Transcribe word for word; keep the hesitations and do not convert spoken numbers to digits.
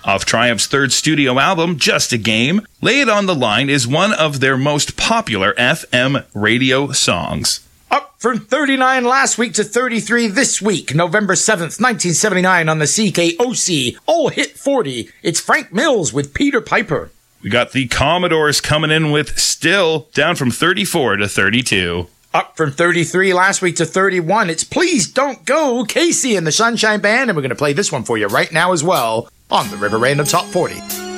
Off Triumph's third studio album, Just a Game, Lay It on the Line is one of their most popular F M radio songs. Up from thirty-nine last week to thirty-three this week, November seventh, nineteen seventy-nine on the C K O C All Hit forty. It's Frank Mills with Peter Piper. We got the Commodores coming in with Still, down from thirty-four to thirty-two. Up from thirty-three last week to thirty-one, it's Please Don't Go, Casey and the Sunshine Band, and we're going to play this one for you right now as well on the River Random Top forty.